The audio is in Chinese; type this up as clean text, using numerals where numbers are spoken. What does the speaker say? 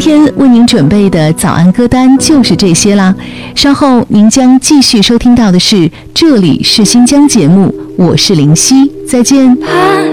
天为您准备的早安歌单就是这些啦。稍后您将继续收听到的是这里是新疆节目，我是林夕，再见。